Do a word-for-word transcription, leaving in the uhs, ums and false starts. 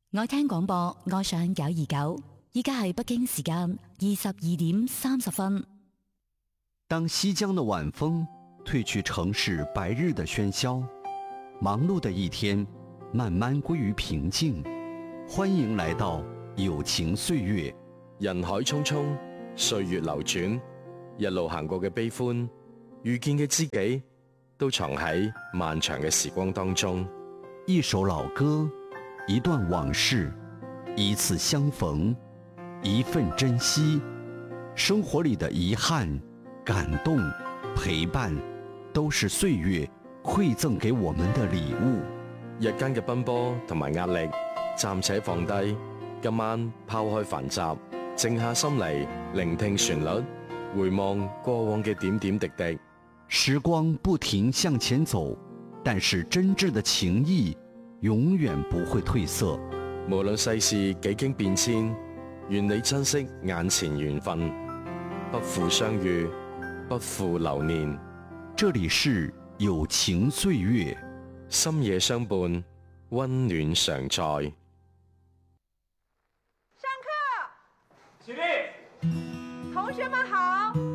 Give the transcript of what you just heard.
愛聽廣播，愛上九二九。依家係北京時間二十二點三十分。 當西江的晚風褪去城市白日的喧囂，忙碌的一天慢慢歸於平靜。歡迎來到有情歲月。 人海匆匆，歲月流轉，一路行過嘅悲歡，遇見嘅知己，都藏喺漫長嘅時光當中。 一首老歌，一段往事，一次相逢，一份珍惜。生活裏的遺憾、感動、陪伴，都是歲月饋贈給我們的禮物。 日間嘅奔波同埋壓力，暫且放低，今晚拋開繁雜，靜下心嚟聆聽旋律，回望過往嘅點點滴滴。 時光不停向前走，但是真摯的情誼永遠不會褪色。 無論世事幾經變遷，願你珍惜眼前緣分，不負相遇，不負流年。 這裡是有情歲月， 深夜相伴，溫暖常在。 上課，起立，同學們好。